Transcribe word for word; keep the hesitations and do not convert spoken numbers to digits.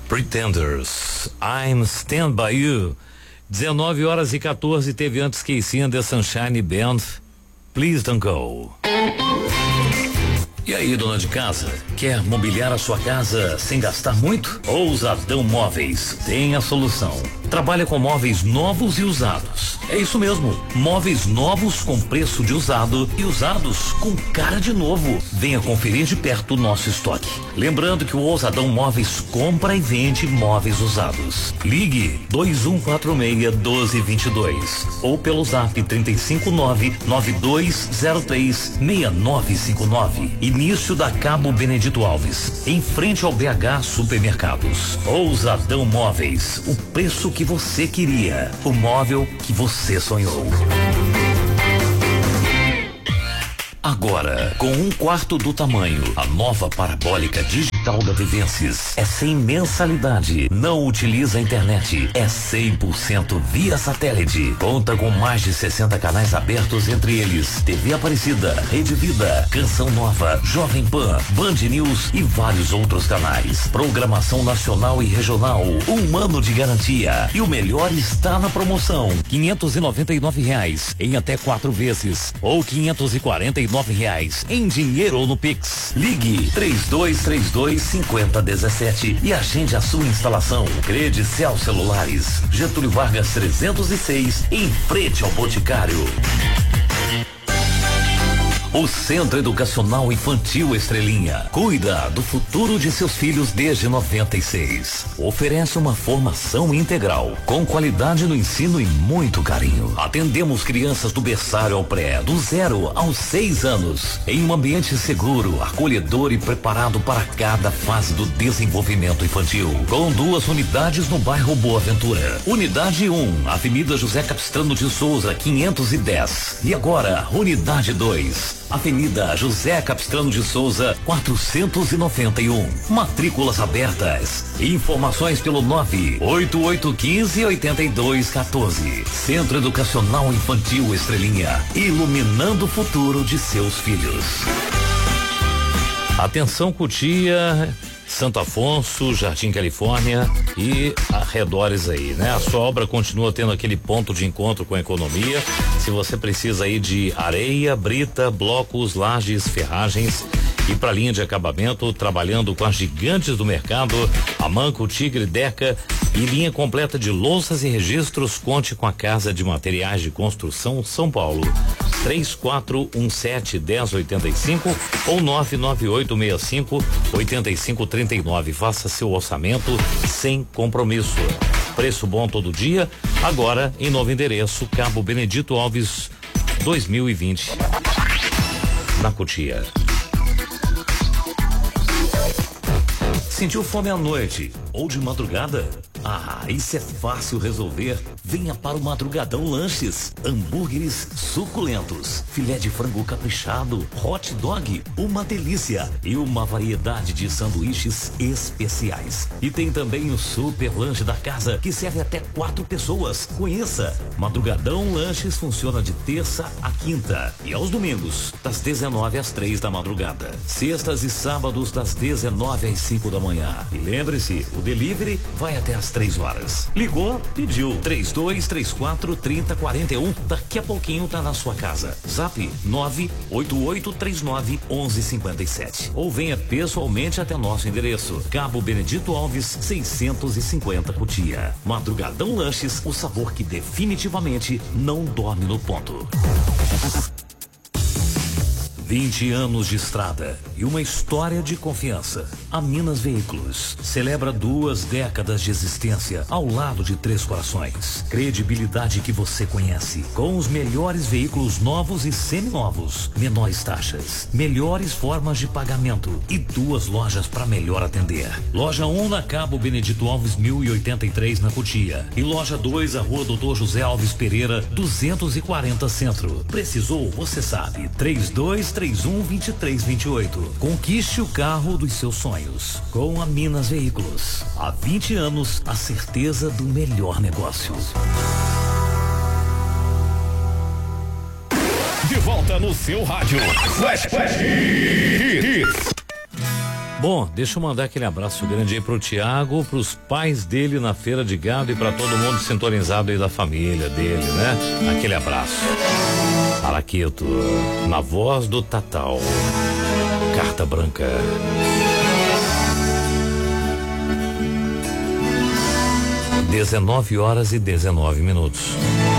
Pretenders, I'm Stand By You. dezenove horas e quatorze, teve antes Casey and the Sunshine Band, Please Don't Go. E aí, dona de casa, quer mobiliar a sua casa sem gastar muito? Ousadão Móveis tem a solução. Trabalha com móveis novos e usados. É isso mesmo, móveis novos com preço de usado e usados com cara de novo. Venha conferir de perto o nosso estoque. Lembrando que o Ousadão Móveis compra e vende móveis usados. Ligue dois um quatro seis, um dois dois dois ou pelo zap trinta e cinco nove, nove dois zero três, seis nove cinco nove. Início da Cabo Benedito Alves, em frente ao B H Supermercados. Ousadão Móveis, o preço que você queria, o móvel que você sonhou. Agora, com um quarto do tamanho, a nova parabólica digital da Vivências é sem mensalidade, não utiliza a internet, é cem por cento via satélite. Conta com mais de sessenta canais abertos, entre eles T V Aparecida, Rede Vida, Canção Nova, Jovem Pan, Band News e vários outros canais. Programação nacional e regional, um ano de garantia. E o melhor está na promoção: quinhentos e noventa e nove reais em até quatro vezes ou quinhentos e quarenta e nove reais em dinheiro ou no Pix. Ligue três dois três dois, cinco zero um sete e agende a sua instalação. Credicel Celulares, Getúlio Vargas trezentos e seis, em frente ao Boticário. O Centro Educacional Infantil Estrelinha cuida do futuro de seus filhos desde noventa e seis. Oferece uma formação integral, com qualidade no ensino e muito carinho. Atendemos crianças do berçário ao pré, do zero aos seis anos, em um ambiente seguro, acolhedor e preparado para cada fase do desenvolvimento infantil. Com duas unidades no bairro Boa Ventura. Unidade um, Avenida José Capistrano de Souza, quinhentos e dez. E agora, Unidade dois. Avenida José Capistrano de Souza, quatrocentos e noventa e um. Matrículas abertas. Informações pelo nove oito oito um cinco, oito dois um quatro. Centro Educacional Infantil Estrelinha, iluminando o futuro de seus filhos. Atenção, Cotia, Santo Afonso, Jardim Califórnia e arredores aí, né? A sua obra continua tendo aquele ponto de encontro com a economia. Se você precisa aí de areia, brita, blocos, lajes, ferragens e para linha de acabamento, trabalhando com as gigantes do mercado, Amanco, Tigre, Deca e linha completa de louças e registros, conte com a Casa de Materiais de Construção São Paulo. três quatro um sete, um zero oito cinco ou nove nove oito seis cinco, oito cinco três nove. Faça seu orçamento sem compromisso. Preço bom todo dia, agora em novo endereço, Cabo Benedito Alves dois mil e vinte, na Cotia. Sentiu fome à noite ou de madrugada? Ah, isso é fácil resolver. Venha para o Madrugadão Lanches. Hambúrgueres suculentos, filé de frango caprichado, hot dog, uma delícia e uma variedade de sanduíches especiais. E tem também o super lanche da casa, que serve até quatro pessoas. Conheça. Madrugadão Lanches funciona de terça a quinta e aos domingos, das dezenove às três da madrugada. Sextas e sábados, das dezenove às cinco da manhã. E lembre-se, o delivery vai até às três horas. Ligou, pediu. três dois três quatro, trinta quarenta e um. Daqui a pouquinho tá na sua casa. Zap nove oito oito três nove, onze cinquenta e sete. Ou venha pessoalmente até nosso endereço. Cabo Benedito Alves, seiscentos e cinquenta, Cotia. Madrugadão Lanches, o sabor que definitivamente não dorme no ponto. vinte anos de estrada e uma história de confiança. A Minas Veículos celebra duas décadas de existência ao lado de Três Corações. Credibilidade que você conhece, com os melhores veículos novos e seminovos, menores taxas, melhores formas de pagamento e duas lojas para melhor atender. Loja um na Cabo Benedito Alves mil e oitenta e três, na Cotia, e loja dois, a Rua Doutor José Alves Pereira duzentos e quarenta, Centro. Precisou? Você sabe. três dois três um, dois três dois oito. Conquiste o carro dos seus sonhos com a Minas Veículos. Há vinte anos, a certeza do melhor negócio. De volta no seu rádio. Flash, Flash Hits. Bom, deixa eu mandar aquele abraço grande aí pro Tiago, pros pais dele na feira de gado e pra todo mundo sintonizado aí da família dele, né? Aquele abraço. Araqueto, na voz do Tatal. Carta Branca. dezenove horas e dezenove minutos.